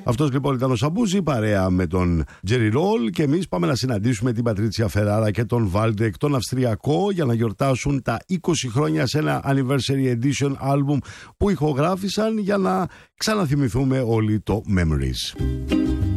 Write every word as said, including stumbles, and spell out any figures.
Αυτός λοιπόν ήταν ο Σαμπούζη, παρέα με τον Τζέρι Ρόλ, και εμείς πάμε να συναντήσουμε την Πατρίτσια Φεράρα και τον Βάλντεκ, τον Αυστριακό, για να γιορτάσουν τα είκοσι χρόνια σε ένα Anniversary Edition album που ηχογράφησαν για να ξαναθυμηθούμε όλοι το Memories.